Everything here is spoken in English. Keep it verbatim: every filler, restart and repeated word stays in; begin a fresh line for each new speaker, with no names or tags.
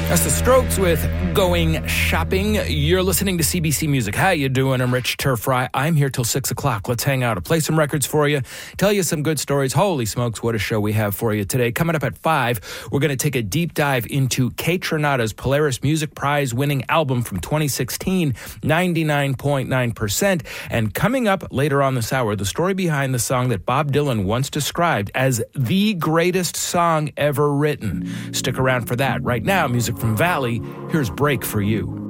That's the Strokes with Going Shopping. You're listening to C B C Music. How you doing? I'm Rich Turfry. I'm here till six o'clock. Let's hang out. I'll play some records for you, tell you some good stories. Holy smokes, what a show we have for you today. Coming up at five, we're going to take a deep dive into Kaytranada's Polaris Music Prize winning album from twenty sixteen, ninety-nine point nine percent. And coming up later on this hour, the story behind the song that Bob Dylan once described as the greatest song ever written. Stick around for that. Right now, music from Valley. Here's Break for You.